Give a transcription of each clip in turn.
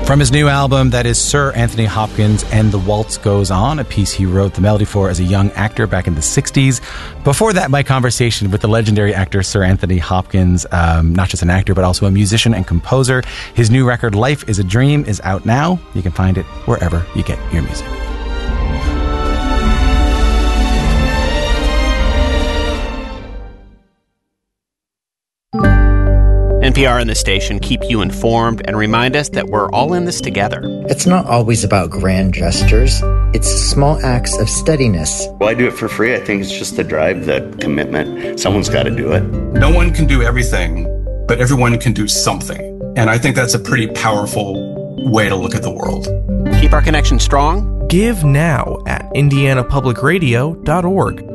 From his new album, that is Sir Anthony Hopkins and The Waltz Goes On, a piece he wrote the melody for as a young actor back in the 60s. Before that, my conversation with the legendary actor Sir Anthony Hopkins, not just an actor, but also a musician and composer. His new record, Life is a Dream, is out now. You can find it wherever you get your music. NPR and the station keep you informed and remind us that we're all in this together. It's not always about grand gestures. It's small acts of steadiness. Well, I do it for free. I think it's just the drive, the commitment. Someone's got to do it. No one can do everything, but everyone can do something. And I think that's a pretty powerful way to look at the world. Keep our connection strong. Give now at indianapublicradio.org.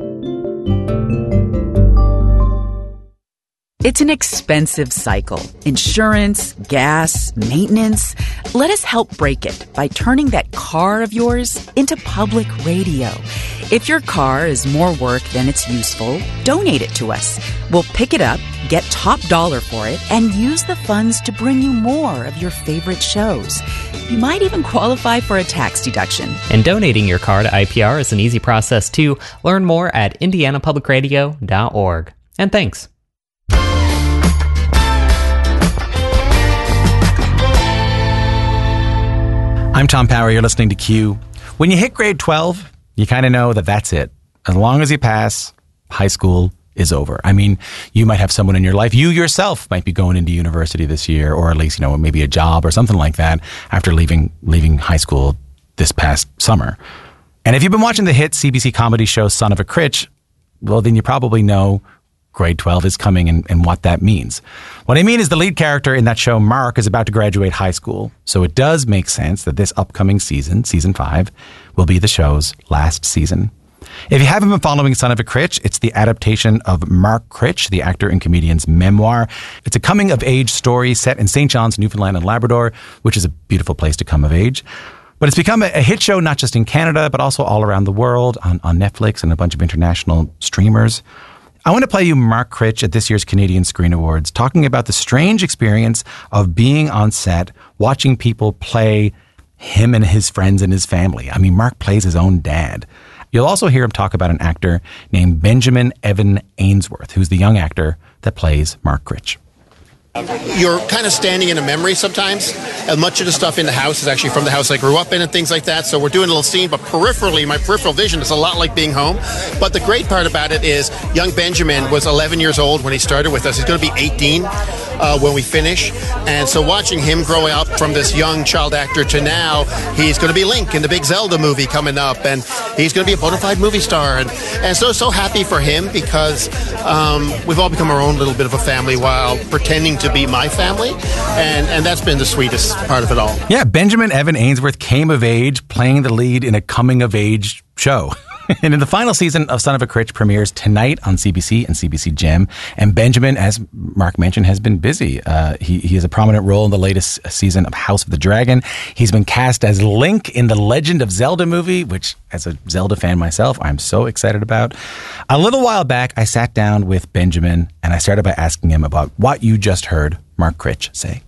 It's an expensive cycle. Insurance, gas, maintenance. Let us help break it by turning that car of yours into public radio. If your car is more work than it's useful, donate it to us. We'll pick it up, get top dollar for it, and use the funds to bring you more of your favorite shows. You might even qualify for a tax deduction. And donating your car to IPR is an easy process too. Learn more at indianapublicradio.org. And thanks. I'm Tom Power. You're listening to Q. When you hit grade 12, you kind of know that that's it. As long as you pass, high school is over. I mean, you might have someone in your life. You yourself might be going into university this year, or at least, maybe a job or something like that after leaving high school this past summer. And if you've been watching the hit CBC comedy show Son of a Critch, well, then you probably know grade 12 is coming and what that means. What I mean is the lead character in that show, Mark, is about to graduate high school. So it does make sense that this upcoming season, season 5, will be the show's last season. If you haven't been following Son of a Critch, it's the adaptation of Mark Critch, the actor and comedian's memoir. It's a coming-of-age story set in St. John's, Newfoundland and Labrador, which is a beautiful place to come of age. But it's become a hit show not just in Canada, but also all around the world on Netflix and a bunch of international streamers. I want to play you Mark Critch at this year's Canadian Screen Awards, talking about the strange experience of being on set, watching people play him and his friends and his family. I mean, Mark plays his own dad. You'll also hear him talk about an actor named Benjamin Evan Ainsworth, who's the young actor that plays Mark Critch. You're kind of standing in a memory sometimes, and much of the stuff in the house is actually from the house I grew up in and things like that, so we're doing a little scene, but peripherally, my peripheral vision is a lot like being home. But the great part about it is young Benjamin was 11 years old when he started with us. He's going to be 18 when we finish, and so watching him grow up from this young child actor to now, he's going to be Link in the big Zelda movie coming up, and he's going to be a bona fide movie star, and so happy for him because we've all become our own little bit of a family while pretending to be my family, and that's been the sweetest part of it all. Yeah, Benjamin Evan Ainsworth came of age playing the lead in a coming-of-age show. And in the final season of Son of a Critch premieres tonight on CBC and CBC Gem. And Benjamin, as Mark mentioned, has been busy. He has a prominent role in the latest season of House of the Dragon. He's been cast as Link in the Legend of Zelda movie, which, as a Zelda fan myself, I'm so excited about. A little while back, I sat down with Benjamin and I started by asking him about what you just heard Mark Critch say.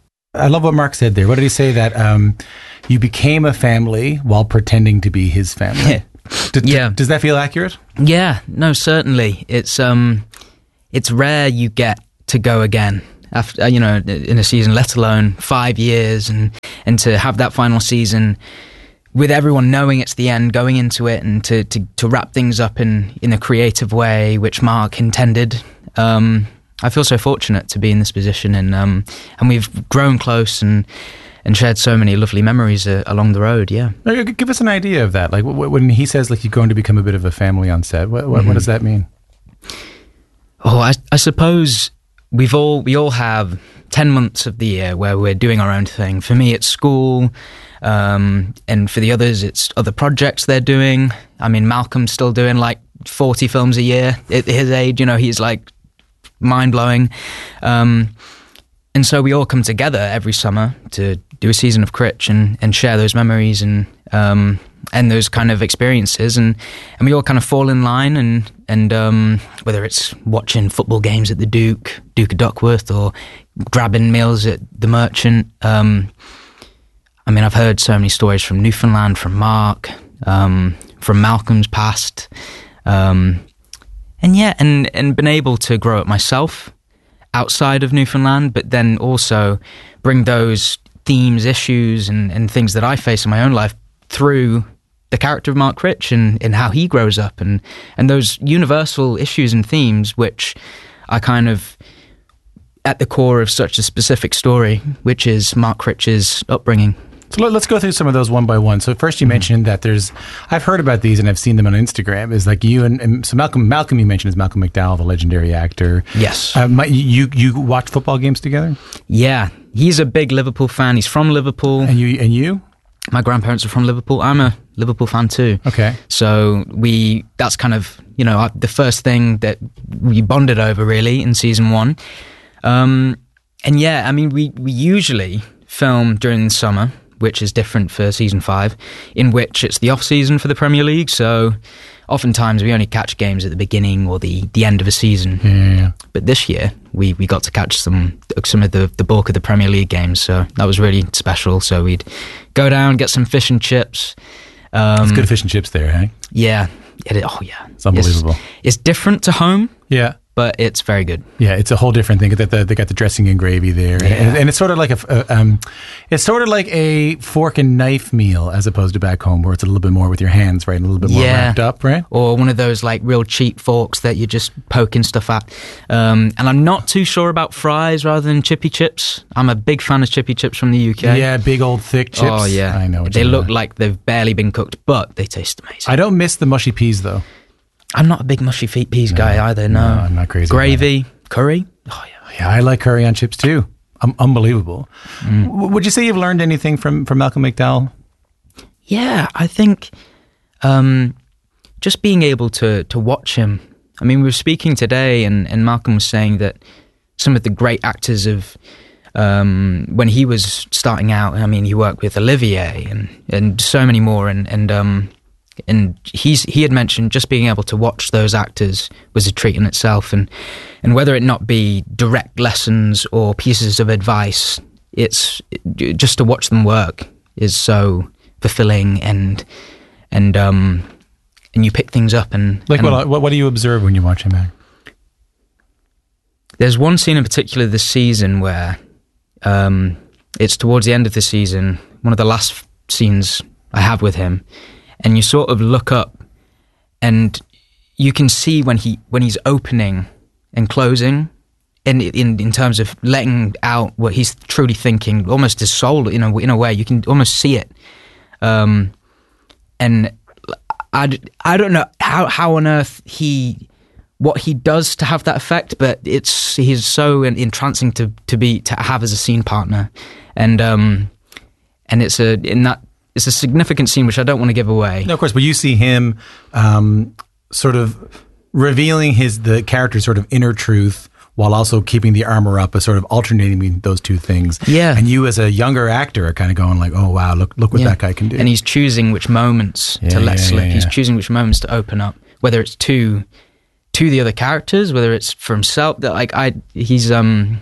I love what Mark said there. What did he say? That you became a family while pretending to be his family. Does that feel accurate? Yeah, no, certainly. It's rare you get to go again after in a season, let alone 5 years, and to have that final season with everyone knowing it's the end, going into it, and to wrap things up in a creative way, which Mark intended. I feel so fortunate to be in this position, and we've grown close and shared so many lovely memories along the road, yeah. Give us an idea of that. Like when he says like you're going to become a bit of a family on set, what does that mean? Oh, I suppose we all have 10 months of the year where we're doing our own thing. For me, it's school, and for the others, it's other projects they're doing. I mean, Malcolm's still doing like 40 films a year at his age. He's like mind-blowing. And so we all come together every summer to do a season of Critch and share those memories and those kind of experiences, and we all kind of fall in line, and whether it's watching football games at the Duke of Duckworth, or grabbing meals at the Merchant, I mean, I've heard so many stories from Newfoundland, from Mark, from Malcolm's past, and been able to grow up myself outside of Newfoundland, but then also bring those themes, issues, and things that I face in my own life through the character of Mark Rich and how he grows up, and those universal issues and themes which are kind of at the core of such a specific story, which is Mark Rich's upbringing. So let's go through some of those one by one. So first you mentioned that I've heard about these and I've seen them on Instagram, is like you and so Malcolm you mentioned is Malcolm McDowell, the legendary actor. Yes. You watch football games together? Yeah. He's a big Liverpool fan. He's from Liverpool. And you? My grandparents are from Liverpool. I'm a Liverpool fan too. Okay. So that's kind of, the first thing that we bonded over really in season 1. And yeah, I mean, we usually film during the summer, which is different for season 5, in which it's the off season for the Premier League. So oftentimes we only catch games at the beginning or the end of a season. Yeah. But this year we got to catch some of the bulk of the Premier League games. So that was really special. So we'd go down, get some fish and chips. It's good fish and chips there, eh? Yeah. Oh yeah. It's unbelievable. It's different to home. Yeah. But it's very good. Yeah, it's a whole different thing. They got the dressing and gravy there, and it's sort of like a fork and knife meal as opposed to back home, where it's a little bit more with your hands, right, and a little bit more wrapped up, right? Or one of those like real cheap forks that you're just poking stuff at. And I'm not too sure about fries rather than chippy chips. I'm a big fan of chippy chips from the UK. Yeah, big old thick chips. Oh yeah, I know. They look like they've barely been cooked, but they taste amazing. I don't miss the mushy peas though. I'm not a big mushy peas guy either, no. I'm not crazy. Gravy, curry. Oh, yeah. Yeah, I like curry on chips too. Unbelievable. Would you say you've learned anything from Malcolm McDowell? Yeah, I think just being able to watch him. I mean, we were speaking today and Malcolm was saying that some of the great actors of when he was starting out, I mean, he worked with Olivier and so many more, and he had mentioned just being able to watch those actors was a treat in itself, and whether it not be direct lessons or pieces of advice, it's just to watch them work is so fulfilling, and you pick things up and what do you observe when you watch him act? There's one scene in particular this season where it's towards the end of the season, one of the last scenes I have with him. And you sort of look up and you can see when he's opening and closing in terms of letting out what he's truly thinking, almost his soul in a way. You can almost see it. And I don't know how on earth what he does to have that effect, but he's so entrancing to have as a scene partner. And it's a significant scene, which I don't want to give away. No, of course, but you see him sort of revealing the character's sort of inner truth while also keeping the armor up, sort of alternating between those two things. Yeah. And you as a younger actor are kind of going like, oh, wow, look what that guy can do. And he's choosing which moments to let slip. Yeah. He's choosing which moments to open up, whether it's to the other characters, whether it's for himself. He's Malcolm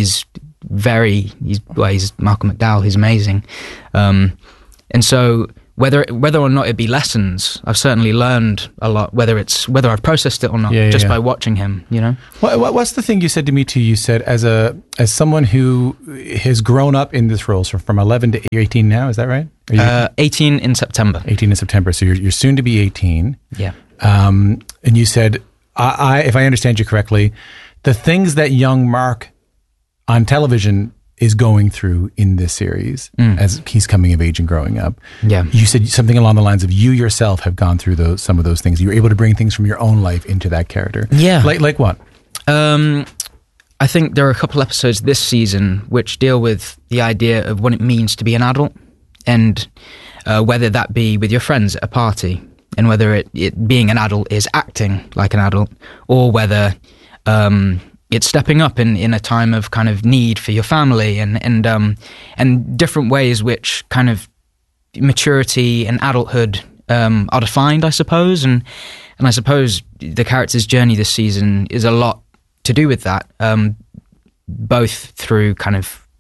McDowell. He's amazing. And so whether or not it be lessons, I've certainly learned a lot, whether I've processed it or not, by watching him, What's the thing you said to me too? You said as someone who has grown up in this role, so from 11 to 18 now, is that right? 18 in September. 18 in September, so you're soon to be 18. Yeah. And you said, if I understand you correctly, the things that young Mark on television is going through in this series as he's coming of age and growing up. Yeah. You said something along the lines of you yourself have gone through some of those things. You were able to bring things from your own life into that character. Yeah. Like what? I think there are a couple episodes this season which deal with the idea of what it means to be an adult, and whether that be with your friends at a party, and whether it being an adult is acting like an adult, or whether it's stepping up in a time of kind of need for your family, and different ways which kind of maturity and adulthood are defined, I suppose. And I suppose the character's journey this season is a lot to do with that, both through kind of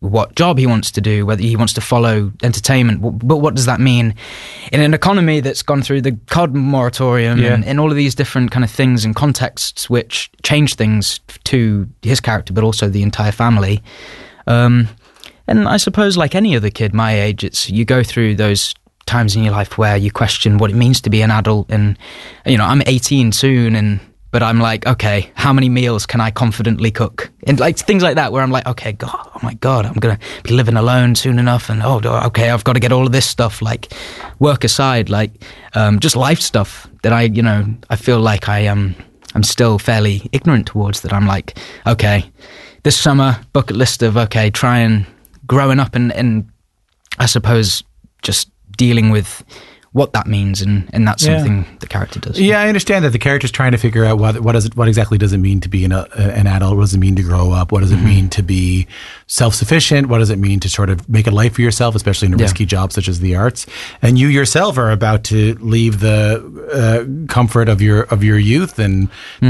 what job he wants to do, whether he wants to follow entertainment. But what does that mean in an economy that's gone through the COD moratorium and all of these different kind of things and contexts which change things to his character, but also the entire family. And I suppose like any other kid my age, you go through those times in your life where you question what it means to be an adult. And, I'm 18 soon, but I'm like, okay, how many meals can I confidently cook? And like things like that where I'm like, okay, oh my God, I'm going to be living alone soon enough. And okay, I've got to get all of this stuff, like work aside, like just life stuff that I feel like I'm still fairly ignorant towards, that I'm like, okay, this summer bucket list of, okay, try and growing up and I suppose just dealing with what that means, and that's something the character does. Yeah, I understand that the character's trying to figure out what exactly does it mean to be an adult? What does it mean to grow up? What does it mean to be self-sufficient? What does it mean to sort of make a life for yourself, especially in a risky job such as the arts? And you yourself are about to leave the comfort of your youth and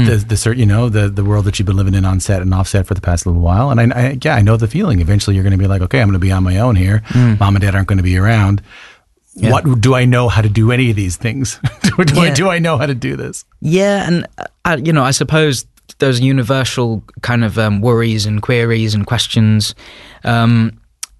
the world that you've been living in on set and off set for the past little while. And I know the feeling. Eventually, you're going to be like, okay, I'm going to be on my own here. Mom and Dad aren't going to be around. Yeah. What do I know how to do any of these things? Do I know how to do this? Yeah, and I suppose those universal kind of worries and queries and questions, and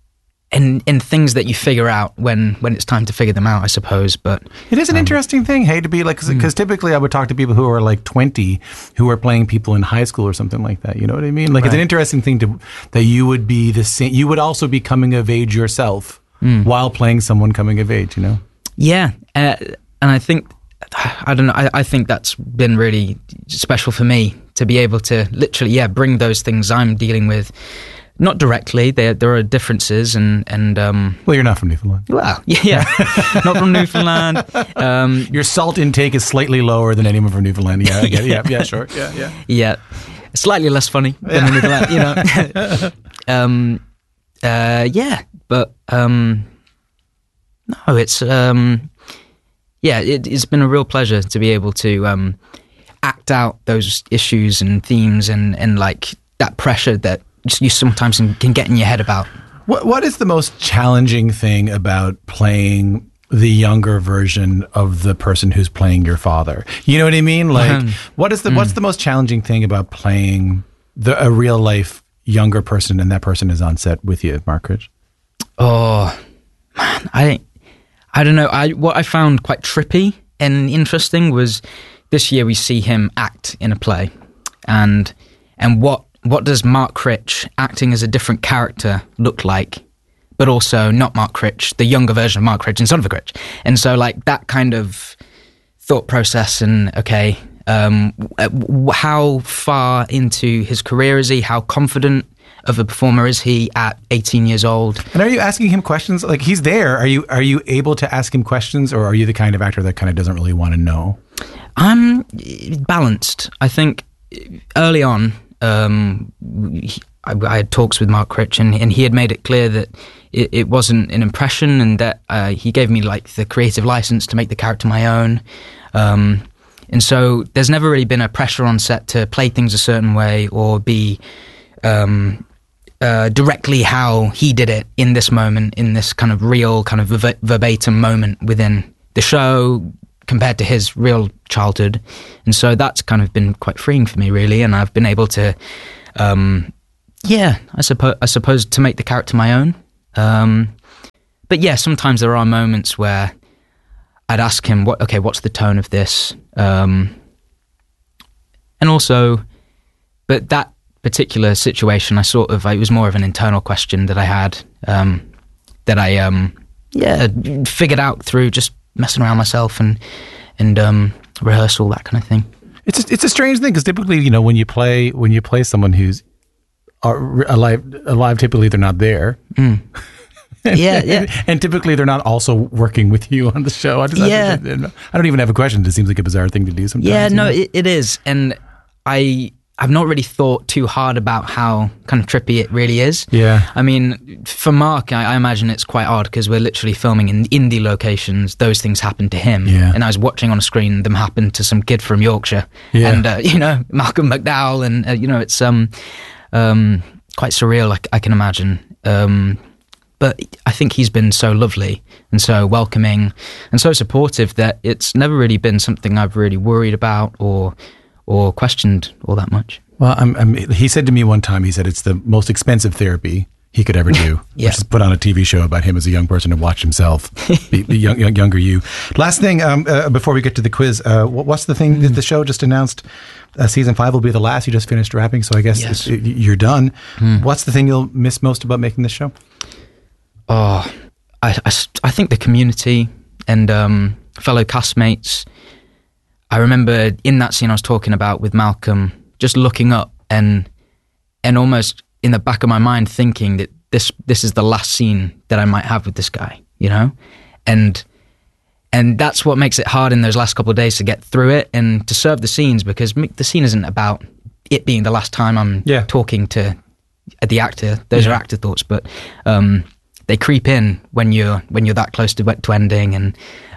things that you figure out when it's time to figure them out, I suppose. But it is an interesting thing, to be like, because typically I would talk to people who are like 20 who are playing people in high school or something like that. You know what I mean? Like, It's an interesting thing that you would be the same. You would also be coming of age yourself. While playing someone coming of age, Yeah, and I think, I don't know, I think that's been really special for me to be able to literally, bring those things I'm dealing with, not directly, there are differences and well, you're not from Newfoundland. Well, yeah, not from Newfoundland. Your salt intake is slightly lower than anyone from Newfoundland. Yeah, I get it. Yeah, sure. Yeah. Yeah, slightly less funny than in Newfoundland, but no, it's it's been a real pleasure to be able to act out those issues and themes and like that pressure that you sometimes can get in your head about. What is the most challenging thing about playing the younger version of the person who's playing your father? You know what I mean? Like, what's the most challenging thing about playing a real life younger person, and that person is on set with you, Mark Critch? Oh man, I don't know. What I found quite trippy and interesting was this year we see him act in a play, and what does Mark Critch acting as a different character look like, but also not Mark Critch, the younger version of Mark Critch and Son of a Critch. And so like that kind of thought process and okay, how far into his career is he? How confident of a performer is he at 18 years old? And are you asking him questions? Like, he's there. Are you able to ask him questions, or are you the kind of actor that kind of doesn't really want to know? I'm balanced. I think early on, I had talks with Mark Critch, and he had made it clear that it wasn't an impression, and that he gave me like the creative license to make the character my own. And so there's never really been a pressure on set to play things a certain way or be directly how he did it in this moment, in this kind of real kind of verbatim moment within the show compared to his real childhood. And so that's kind of been quite freeing for me, really. And I've been able to, I suppose to make the character my own. But yeah, sometimes there are moments where I'd ask him, what's the tone of this? And also, but that particular situation, it was more of an internal question that I had, that I figured out through just messing around myself and rehearsal, that kind of thing. It's a strange thing, because typically, when you play someone who's alive, typically they're not there. And typically they're not also working with you on the show. I don't even have a question. It seems like a bizarre thing to do sometimes. Yeah, no, it is. And I've not really thought too hard about how kind of trippy it really is. Yeah. I mean, for Mark, I imagine it's quite odd because we're literally filming in indie locations. Those things happen to him. Yeah. And I was watching on a screen them happen to some kid from Yorkshire. Yeah. And, Malcolm McDowell. And, it's quite surreal, I can imagine. But I think he's been so lovely and so welcoming and so supportive that it's never really been something I've really worried about or questioned all that much. Well, he said to me one time, he said it's the most expensive therapy he could ever do, Yeah. which is put on a TV show about him as a young person to watch himself, the younger you. Last thing, before we get to the quiz, what's the thing that the show just announced? Season 5 will be the last. You just finished wrapping, so I guess Yes. you're done. What's the thing you'll miss most about making this show? Oh, I think the community and fellow castmates. I remember in that scene I was talking about with Malcolm, just looking up and almost in the back of my mind thinking that this is the last scene that I might have with this guy, you know? And that's what makes it hard in those last couple of days to get through it and to serve the scenes, because the scene isn't about it being the last time I'm talking to the actor. Those are actor thoughts, but they creep in when you're that close to ending, and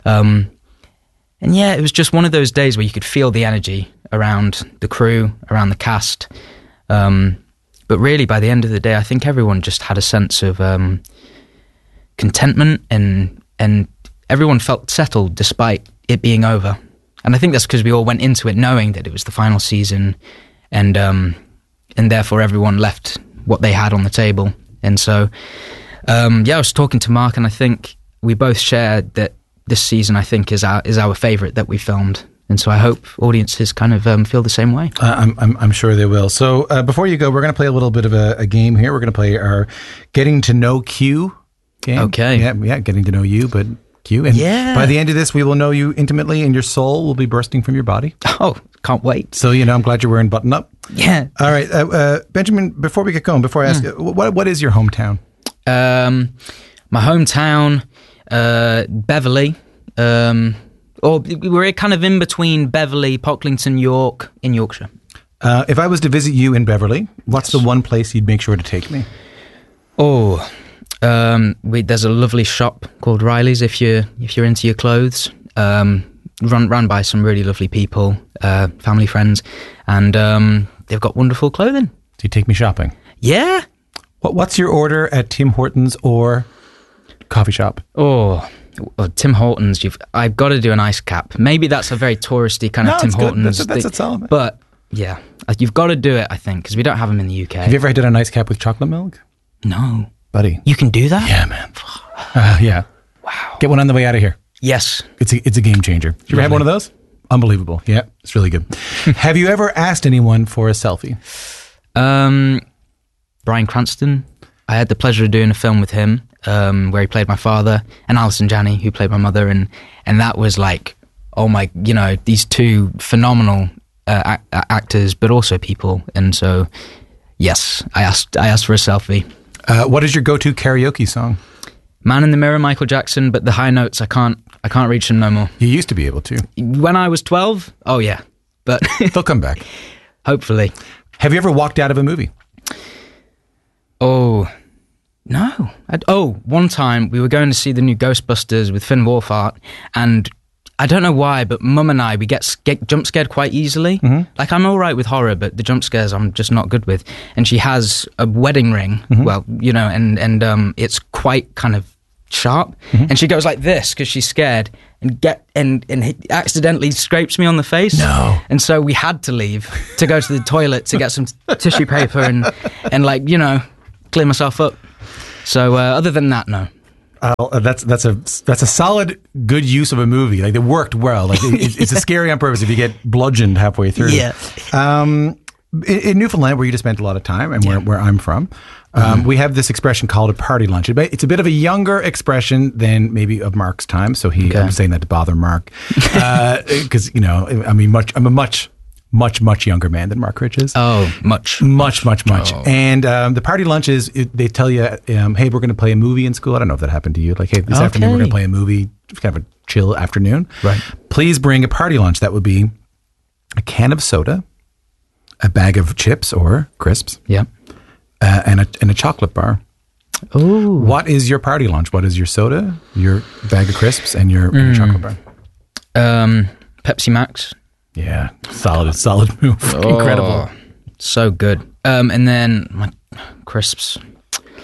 yeah, it was just one of those days where you could feel the energy around the crew, around the cast. But really, by the end of the day, I think everyone just had a sense of contentment, and everyone felt settled despite it being over. And I think that's because we all went into it knowing that it was the final season, and therefore everyone left what they had on the table. And so, I was talking to Mark, and I think we both shared that this season, I think, is our favourite that we filmed. And so I hope audiences kind of feel the same way. I'm sure they will. So before you go, we're going to play a little bit of a game here. We're going to play our Getting to Know Q game. Okay. Yeah, getting to know you, but Q. And by the end of this, we will know you intimately, and your soul will be bursting from your body. Oh, can't wait. So, I'm glad you're wearing button up. Yeah. All right. Benjamin, before we get going, before I ask, what is your hometown? My hometown, Beverley. Or we're kind of in between Beverley, Pocklington, York, in Yorkshire. If I was to visit you in Beverley, what's the one place you'd make sure to take me? Oh, there's a lovely shop called Riley's if you're into your clothes. Run by some really lovely people, family, friends, and they've got wonderful clothing. Do you take me shopping? Yeah. What's your order at Tim Hortons or coffee shop? Oh, Tim Hortons. I've got to do an ice cap. Maybe that's a very touristy kind of Tim Hortons. That's a solid. But yeah, you've got to do it, I think, because we don't have them in the UK. Have you ever done an ice cap with chocolate milk? No. Buddy. You can do that? Yeah, man. Yeah. Wow. Get one on the way out of here. Yes. It's a game changer. Did you ever have one of those? Unbelievable. Yeah, it's really good. Have you ever asked anyone for a selfie? Bryan Cranston. I had the pleasure of doing a film with him where he played my father, and Alison Janney, who played my mother, and that was like, oh my, these two phenomenal actors, but also people. And so, yes, I asked for a selfie. What is your go-to karaoke song? Man in the Mirror, Michael Jackson, but the high notes, I can't reach them no more. You used to be able to. When I was 12, oh yeah, but they'll come back. Hopefully. Have you ever walked out of a movie? Oh, no. One time we were going to see the new Ghostbusters with Finn Wolfhard, and I don't know why, but Mum and I, we get jump scared quite easily. Mm-hmm. Like, I'm all right with horror, but the jump scares I'm just not good with. And she has a wedding ring, and it's quite kind of sharp. Mm-hmm. And she goes like this because she's scared, and he accidentally scrapes me on the face. No. And so we had to leave to go to the toilet to get some tissue paper and clear myself up. So other than that, no. That's a solid, good use of a movie. Like, it worked well. Like, it's a scary on purpose if you get bludgeoned halfway through. Yeah. In Newfoundland, where you just spent a lot of time, and where I'm from, we have this expression called a party lunch. It's a bit of a younger expression than maybe of Mark's time. So I'm saying that to bother Mark, because I'm a much younger man than Mark Rich is. Oh, much. Oh. And the party lunch is, they tell you, hey, we're going to play a movie in school. I don't know if that happened to you. Like, hey, this afternoon we're going to play a movie, kind of a chill afternoon. Right. Please bring a party lunch. That would be a can of soda, a bag of chips or crisps, and a chocolate bar. Oh. What is your party lunch? What is your soda, your bag of crisps, and your chocolate bar? Pepsi Max. Yeah, solid move. Oh, incredible. So good. And then my crisps.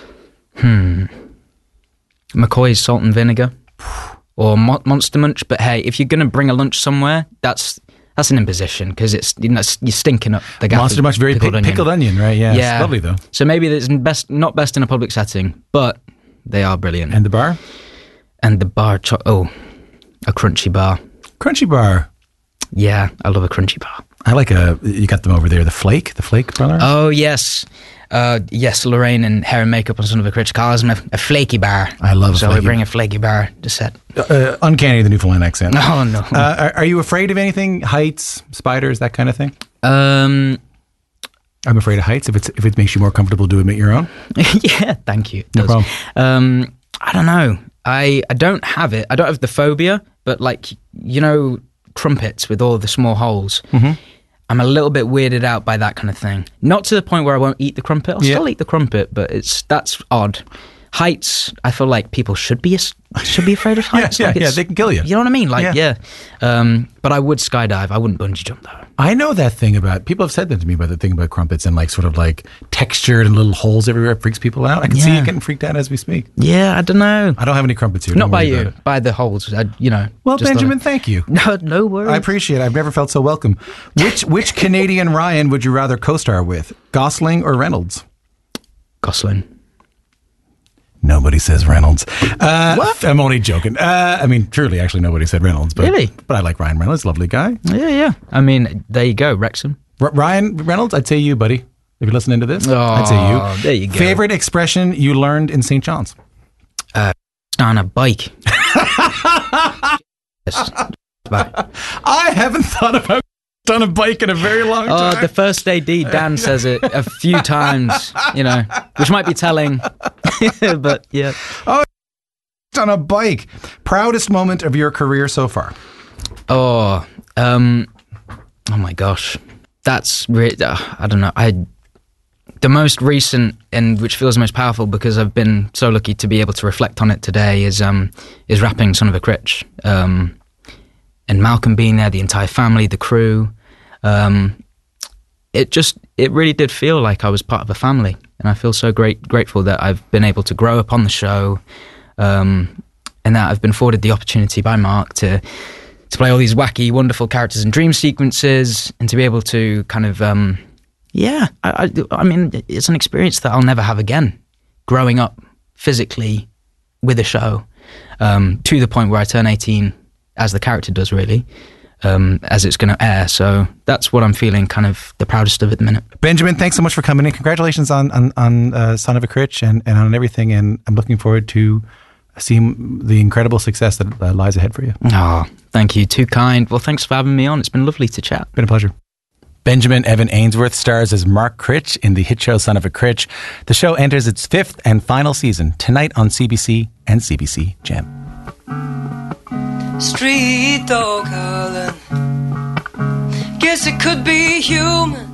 McCoy's Salt and Vinegar or Monster Munch. But hey, if you're going to bring a lunch somewhere, that's an imposition because it's you're stinking up the gaff. Monster Munch, very pickled onion, right? Yeah, it's lovely though. So maybe it's not best in a public setting, but they are brilliant. And the bar? And the bar, a crunchy bar. Crunchy bar. Yeah, I love a crunchy bar. I like you got them over there, the Flake brother? Oh, yes. Yes, Lorraine and Hair and Makeup on Son of a Critch calls them a flaky bar. I love So we bring a flaky bar to set. Uncanny, the Newfoundland accent. Oh, no. Are you afraid of anything? Heights, spiders, that kind of thing? I'm afraid of heights, if it makes you more comfortable to admit your own. Yeah, thank you. No problem. I don't know. I don't have it. I don't have the phobia, but crumpets with all the small holes. Mm-hmm. I'm a little bit weirded out by that kind of thing. Not to the point where I won't eat the crumpet. I'll still eat the crumpet, but that's odd. Heights, I feel like people should be afraid of heights. Yeah, they can kill you. You know what I mean? But I would skydive. I wouldn't bungee jump though. I know that thing about, people have said that to me about the thing about crumpets and sort of textured and little holes everywhere. It freaks people out. I can see you getting freaked out as we speak. Yeah, I don't know. I don't have any crumpets here. Not by you, by the holes. Well, Benjamin, thank you. No worries. I appreciate it. I've never felt so welcome. Which Canadian Ryan would you rather co-star with? Gosling or Reynolds? Gosling. Nobody says Reynolds. What? I'm only joking. Truly, actually, nobody said Reynolds. But, really? But I like Ryan Reynolds. Lovely guy. Yeah. I mean, there you go, Wrexham. Ryan Reynolds, I'd say you, buddy. If you're listening to this, I'd say you. There you go. Favorite expression you learned in St. John's? On a bike. I haven't thought about on a bike in a very long time. The first AD, Dan, says it a few times, which might be telling. But yeah. On a bike. Proudest moment of your career so far? Oh my gosh. That's really, I don't know. The most recent and which feels most powerful because I've been so lucky to be able to reflect on it today is rapping Son of a Critch. And Malcolm being there, the entire family, the crew. It really did feel like I was part of a family, and I feel so grateful that I've been able to grow up on the show, and that I've been afforded the opportunity by Mark to play all these wacky, wonderful characters and dream sequences, and to be able to kind of, I mean, it's an experience that I'll never have again, growing up physically with a show, to the point where I turn 18, as the character does, really. As it's going to air. So that's what I'm feeling kind of the proudest of at the minute. Benjamin, thanks so much for coming in. Congratulations on Son of a Critch and on everything. And I'm looking forward to seeing the incredible success that lies ahead for you. Oh, thank you. Too kind. Well, thanks for having me on. It's been lovely to chat. Been a pleasure. Benjamin Evan Ainsworth stars as Mark Critch in the hit show Son of a Critch. The show enters its 5th and final season tonight on CBC and CBC Gem. Street dog howling. Guess it could be human.